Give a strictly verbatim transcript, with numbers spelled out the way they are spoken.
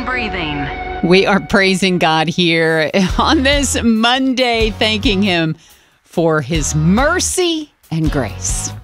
and breathing. We are praising God here on this Monday, thanking Him for His mercy and grace.